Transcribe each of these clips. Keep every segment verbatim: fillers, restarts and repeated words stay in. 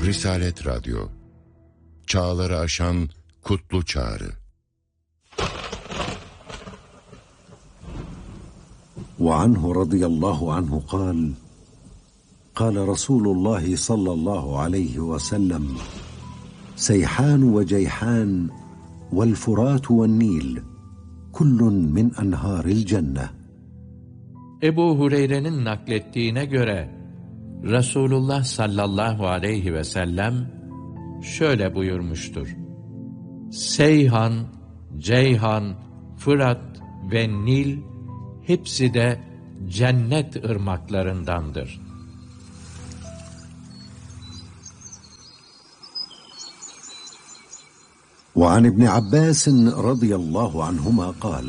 Risalet Radyo, çağları aşan kutlu çağrı. وعنه رضي الله عنه قال قال رسول الله صلى الله عليه وسلم سيحان وجيحان والفرات والنيل كل من أنهار الجنة. Ebu Hureyre'nin naklettiğine göre Resulullah sallallahu aleyhi ve sellem şöyle buyurmuştur: Seyhan, Ceyhan, Fırat ve Nil hepsi de cennet ırmaklarındandır. وعن ابن عباس رضي الله عنهما قال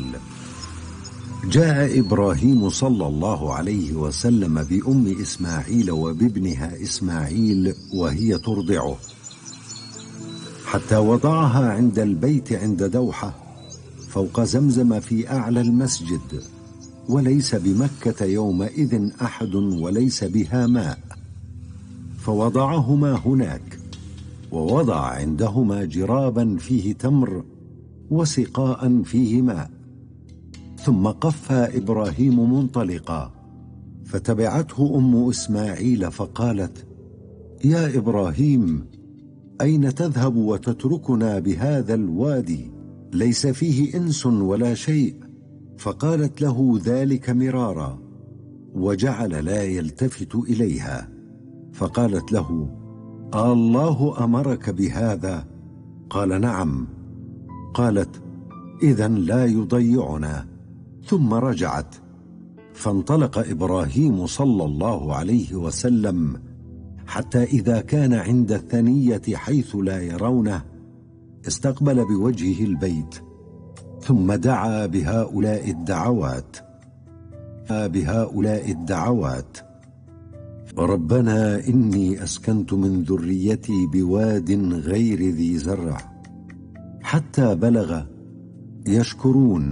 جاء إبراهيم صلى الله عليه وسلم بأم إسماعيل وبابنها إسماعيل وهي ترضعه حتى وضعها عند البيت عند دوحة فوق زمزم في أعلى المسجد، وليس بمكة يومئذ أحد وليس بها ماء، فوضعهما هناك، ووضع عندهما جرابا فيه تمر وسقاء فيه ماء، ثم قفى إبراهيم منطلقا، فتبعته أم إسماعيل فقالت: يا إبراهيم، أين تذهب وتتركنا بهذا الوادي ليس فيه إنس ولا شيء؟ فقالت له ذلك مرارا، وجعل لا يلتفت إليها، فقالت له: الله أمرك بهذا؟ قال: نعم. قالت: إذن لا يضيعنا. ثم رجعت، فانطلق إبراهيم صلى الله عليه وسلم حتى إذا كان عند الثنية حيث لا يرونه استقبل بوجهه البيت، ثم دعا بهؤلاء الدعوات بهؤلاء الدعوات ربنا إني أسكنت من ذريتي بواد غير ذي زرع حتى بلغ يشكرون.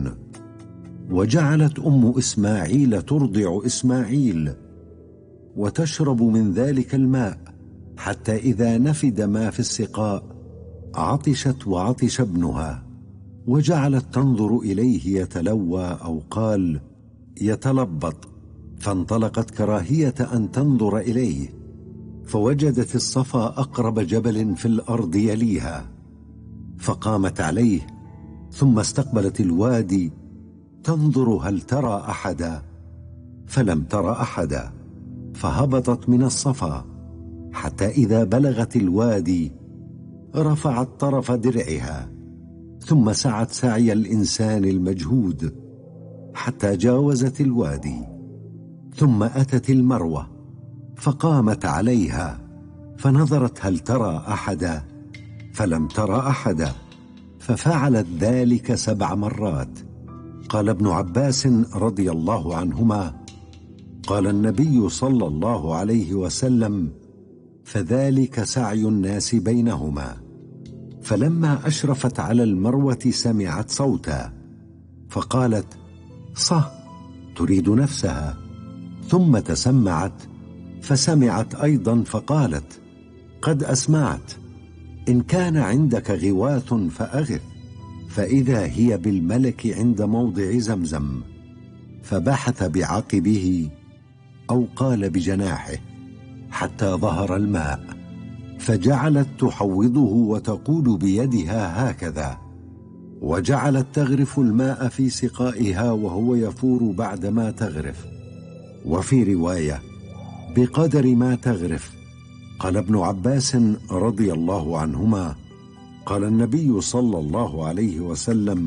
وجعلت أم إسماعيل ترضع إسماعيل وتشرب من ذلك الماء حتى إذا نفد ما في السقاء عطشت وعطش ابنها، وجعلت تنظر إليه يتلوى أو قال يتلبط، فانطلقت كراهية أن تنظر إليه، فوجدت الصفا أقرب جبل في الأرض يليها، فقامت عليه، ثم استقبلت الوادي تنظر هل ترى أحدا، فلم تر أحدا، فهبطت من الصفا حتى إذا بلغت الوادي رفعت طرف درعها، ثم سعت سعي الإنسان المجهود حتى جاوزت الوادي، ثم أتت المروة فقامت عليها، فنظرت هل ترى أحدا، فلم تر أحدا، ففعلت ذلك سبع مرات. قال ابن عباس رضي الله عنهما: قال النبي صلى الله عليه وسلم: فذلك سعي الناس بينهما. فلما أشرفت على المروة سمعت صوتا، فقالت: صه، تريد نفسها، ثم تسمعت فسمعت أيضا فقالت: قد أسمعت، إن كان عندك غواث فأغث، فإذا هي بالملك عند موضع زمزم، فبحث بعقبه أو قال بجناحه حتى ظهر الماء، فجعلت تحوضه وتقول بيدها هكذا، وجعلت تغرف الماء في سقائها وهو يفور بعدما تغرف، وفي رواية بقدر ما تغرف. قال ابن عباس رضي الله عنهما: قال النبي صلى الله عليه وسلم: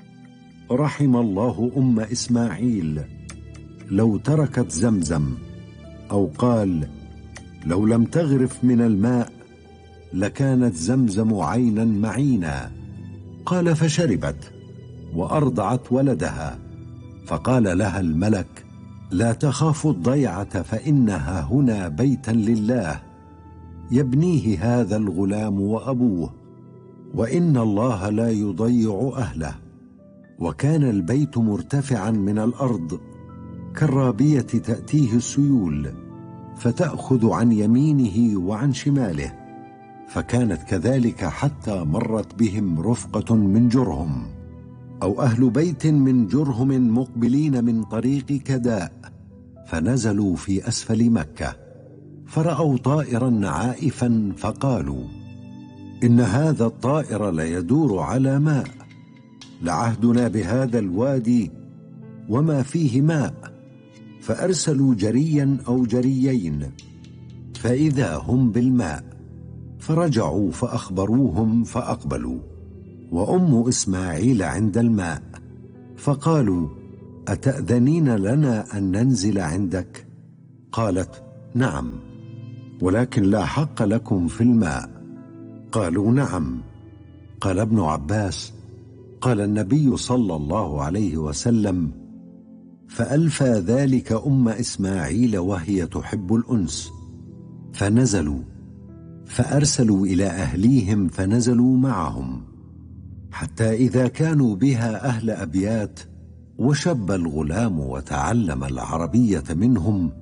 رحم الله أم إسماعيل لو تركت زمزم، أو قال: لو لم تغرف من الماء لكانت زمزم عينا معينا. قال: فشربت وأرضعت ولدها، فقال لها الملك: لا تخاف الضيعة، فإنها هنا بيتا لله يبنيه هذا الغلام وأبوه، وإن الله لا يضيع أهله. وكان البيت مرتفعا من الأرض كالرابية تأتيه السيول، فتأخذ عن يمينه وعن شماله، فكانت كذلك حتى مرت بهم رفقة من جرهم أو أهل بيت من جرهم مقبلين من طريق كداء، فنزلوا في أسفل مكة فرأوا طائرا عائفا فقالوا: إن هذا الطائر ليدور على ماء، لعهدنا بهذا الوادي وما فيه ماء. فأرسلوا جريا أو جريين فإذا هم بالماء، فرجعوا فأخبروهم فأقبلوا، وأم إسماعيل عند الماء، فقالوا: أتأذنين لنا أن ننزل عندك؟ قالت: نعم، ولكن لا حق لكم في الماء. قالوا: نعم. قال ابن عباس: قال النبي صلى الله عليه وسلم: فألفى ذلك أم إسماعيل وهي تحب الأنس، فنزلوا، فأرسلوا إلى أهليهم فنزلوا معهم، حتى إذا كانوا بها أهل أبيات وشب الغلام وتعلم العربية منهم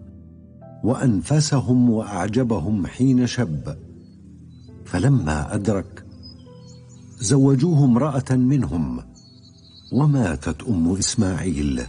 وأنفسهم وأعجبهم حين شب، فلما أدرك زوجوه امرأة منهم، وماتت أم إسماعيل.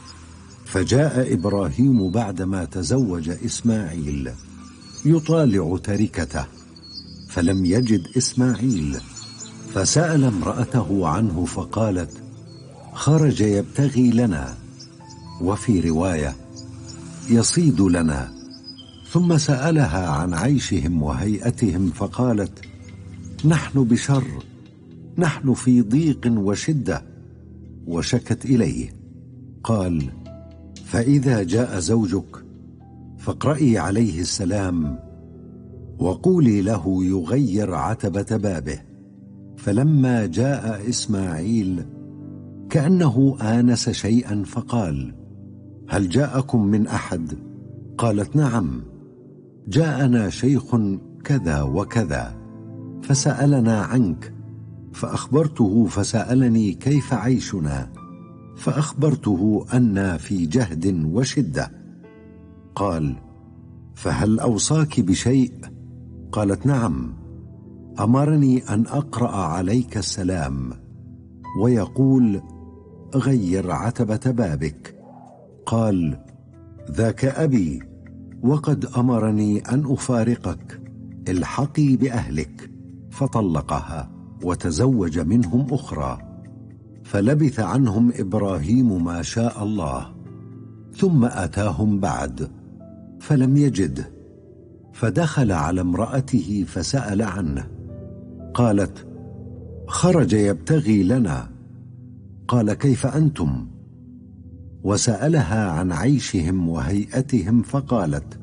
فجاء إبراهيم بعدما تزوج إسماعيل يطالع تركته فلم يجد إسماعيل، فسأل امرأته عنه فقالت: خرج يبتغي لنا، وفي رواية: يصيد لنا. ثم سألها عن عيشهم وهيئتهم فقالت: نحن بشر، نحن في ضيق وشدة، وشكت إليه. قال: فإذا جاء زوجك فاقرئي عليه السلام وقولي له يغير عتبة بابه. فلما جاء إسماعيل كأنه آنس شيئا فقال: هل جاءكم من أحد؟ قالت: نعم، جاءنا شيخ كذا وكذا فسألنا عنك، فأخبرته فسألني كيف عيشنا، فأخبرته أنا في جهد وشدة. قال: فهل أوصاك بشيء؟ قالت: نعم، أمرني أن أقرأ عليك السلام ويقول: غير عتبة بابك. قال: ذاك أبي، وقد أمرني أن أفارقك، الحقي بأهلك. فطلقها وتزوج منهم أخرى. فلبث عنهم إبراهيم ما شاء الله، ثم أتاهم بعد فلم يجده، فدخل على امرأته فسأل عنه. قالت: خرج يبتغي لنا. قال: كيف أنتم؟ وسألها عن عيشهم وهيئتهم فقالت: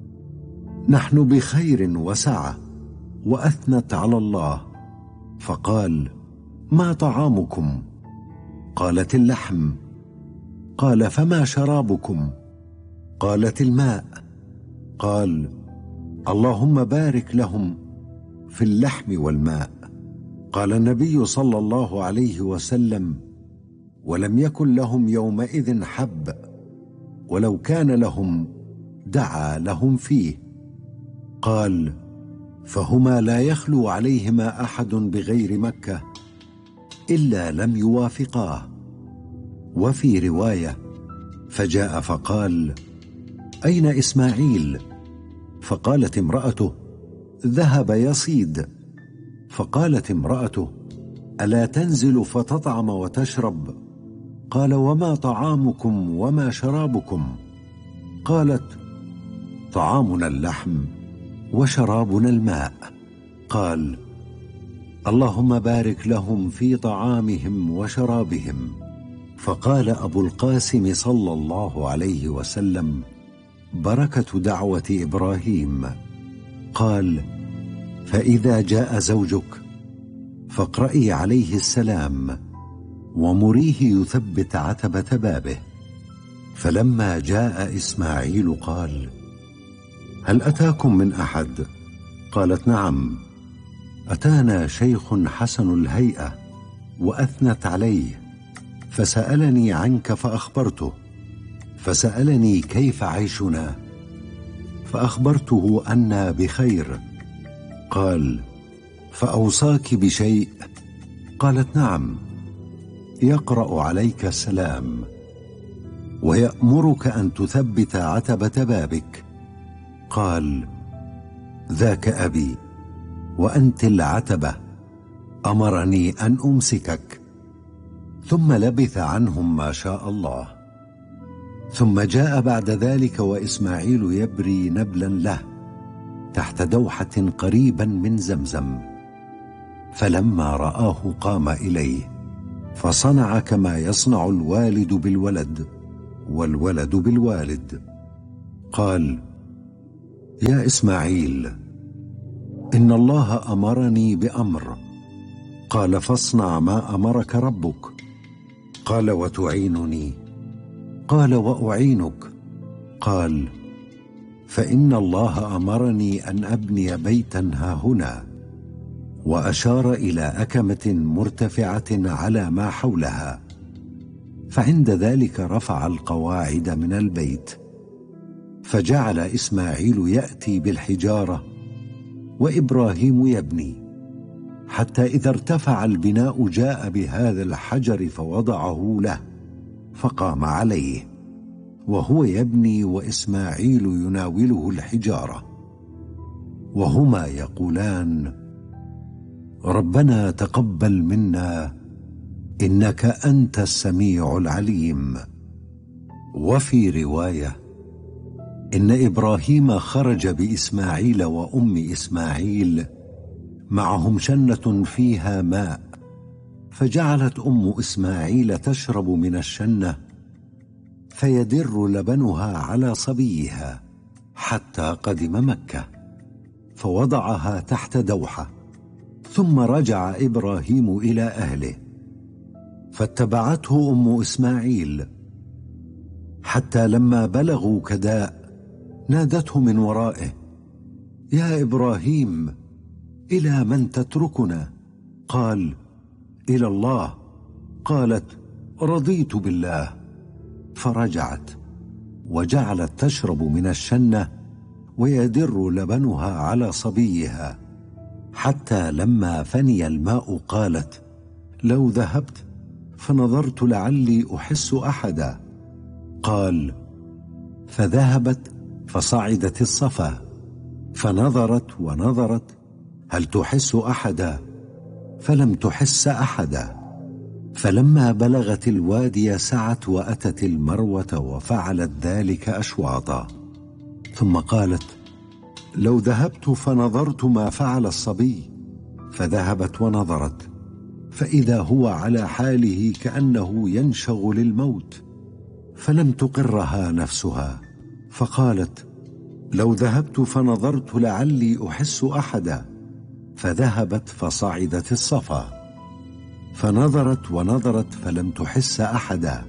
نحن بخير وسعة. وأثنت على الله. فقال: ما طعامكم؟ قالت: اللحم. قال: فما شرابكم؟ قالت: الماء. قال: اللهم بارك لهم في اللحم والماء. قال النبي صلى الله عليه وسلم: ولم يكن لهم يومئذ حب، ولو كان لهم دعا لهم فيه. قال: فهما لا يخلو عليهما أحد بغير مكة إلا لم يوافقاه. وفي رواية: فجاء فقال: أين إسماعيل؟ فقالت امرأته: ذهب يصيد. فقالت امرأته: ألا تنزل فتطعم وتشرب؟ قال: وما طعامكم وما شرابكم؟ قالت: طعامنا اللحم وشرابنا الماء. قال: اللهم بارك لهم في طعامهم وشرابهم. فقال أبو القاسم صلى الله عليه وسلم: بركة دعوة إبراهيم. قال: فإذا جاء زوجك فاقرئي عليه السلام ومريه يثبت عتبة بابه. فلما جاء إسماعيل قال: هل أتاكم من أحد؟ قالت: نعم، أتانا شيخ حسن الهيئة. وأثنت عليه، فسألني عنك فأخبرته، فسألني كيف عيشنا، فأخبرته أنا بخير. قال: فأوصاك بشيء؟ قالت: نعم، يقرأ عليك السلام ويأمرك أن تثبت عتبة بابك. قال: ذاك أبي، وأنت العتبة، أمرني أن أمسكك. ثم لبث عنهم ما شاء الله. ثم جاء بعد ذلك وإسماعيل يبري نبلا له تحت دوحة قريبا من زمزم، فلما رآه قام إليه، فصنع كما يصنع الوالد بالولد والولد بالوالد. قال: يا إسماعيل، إن الله أمرني بأمر. قال: فاصنع ما أمرك ربك. قال: وتعينني؟ قال: وأعينك. قال: فإن الله أمرني أن أبني بيتا هاهنا، وأشار إلى أكمة مرتفعة على ما حولها، فعند ذلك رفع القواعد من البيت، فجعل إسماعيل يأتي بالحجارة وإبراهيم يبني، حتى إذا ارتفع البناء جاء بهذا الحجر فوضعه له، فقام عليه وهو يبني وإسماعيل يناوله الحجارة، وهما يقولان: ربنا تقبل منا إنك أنت السميع العليم. وفي رواية: إن إبراهيم خرج بإسماعيل وأم إسماعيل معهم شنة فيها ماء، فجعلت أم إسماعيل تشرب من الشنة، فيدر لبنها على صبيها حتى قدم مكة، فوضعها تحت دوحة. ثم رجع إبراهيم إلى أهله، فاتبعته أم إسماعيل، حتى لما بلغوا كداء نادته من ورائه: يا إبراهيم، إلى من تتركنا؟ قال: إلى الله. قالت: رضيت بالله. فرجعت وجعلت تشرب من الشنة ويدر لبنها على صبيها، حتى لما فني الماء قالت: لو ذهبت فنظرت لعلي أحس أحدا. قال: فذهبت فصعدت الصفا، فنظرت ونظرت هل تحس أحدا، فلم تحس أحدا. فلما بلغت الوادي سعت وأتت المروة وفعلت ذلك أشواطا، ثم قالت: لو ذهبت فنظرت ما فعل الصبي. فذهبت ونظرت، فإذا هو على حاله كأنه ينشغ للموت، فلم تقرها نفسها، فقالت: لو ذهبت فنظرت لعلي أحس أحدا. فذهبت فصعدت الصفا، فنظرت ونظرت فلم تحس أحدا،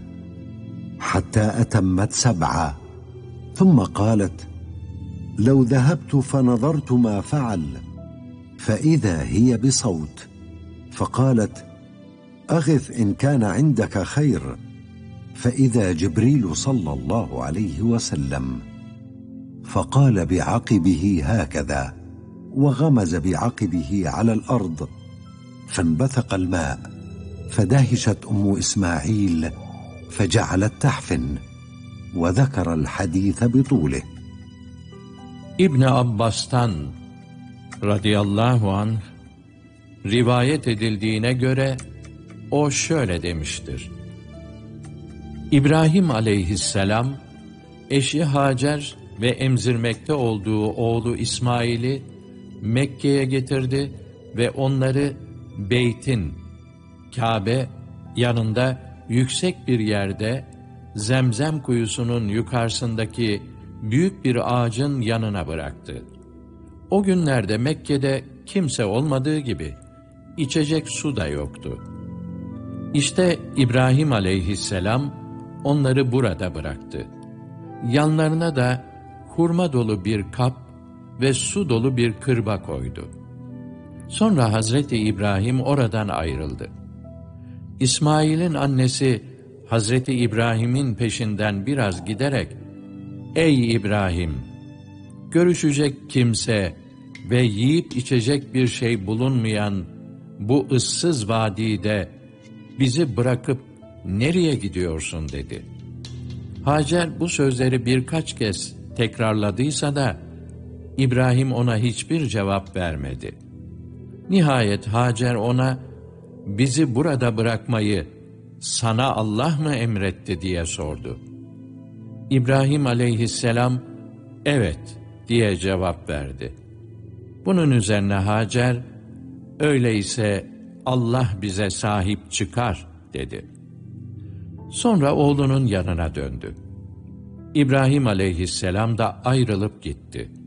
حتى أتمت سبعة. ثم قالت: لو ذهبت فنظرت ما فعل، فإذا هي بصوت، فقالت: أغث إن كان عندك خير. فإذا جبريل صلى الله عليه وسلم، فقال بعقبه هكذا، وغمز بعقبه على الأرض، فانبثق الماء، فدهشت أم إسماعيل فجعلت تحفن، وذكر الحديث بطوله. İbn Abbas'tan radıyallahu anh rivayet edildiğine göre o şöyle demiştir: İbrahim aleyhisselam eşi Hacer ve emzirmekte olduğu oğlu İsmail'i Mekke'ye getirdi ve onları Beyt'in, Kabe yanında yüksek bir yerde Zemzem kuyusunun yukarısındaki büyük bir ağacın yanına bıraktı. O günlerde Mekke'de kimse olmadığı gibi içecek su da yoktu. İşte İbrahim aleyhisselam onları burada bıraktı. Yanlarına da hurma dolu bir kap ve su dolu bir kırba koydu. Sonra Hazreti İbrahim oradan ayrıldı. İsmail'in annesi Hazreti İbrahim'in peşinden biraz giderek: Ey İbrahim! Görüşecek kimse, ve yiyip içecek bir şey bulunmayan bu ıssız vadide bizi bırakıp nereye gidiyorsun dedi. Hacer bu sözleri birkaç kez tekrarladıysa da İbrahim ona hiçbir cevap vermedi. Nihayet Hacer ona, bizi burada bırakmayı sana Allah mı emretti diye sordu. İbrahim aleyhisselam, evet diye cevap verdi. Bunun üzerine Hacer, öyleyse Allah bize sahip çıkar dedi. Sonra oğlunun yanına döndü. İbrahim aleyhisselam da ayrılıp gitti.